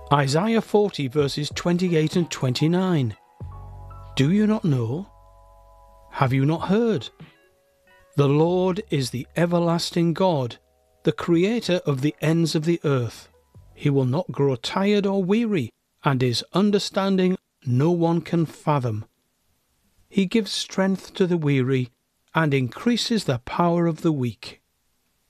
Isaiah 40 verses 28 and 29. Do you not know? Have you not heard? The Lord is the everlasting God, the creator of the ends of the earth. He will not grow tired or weary, and his understanding no one can fathom. He gives strength to the weary and increases the power of the weak.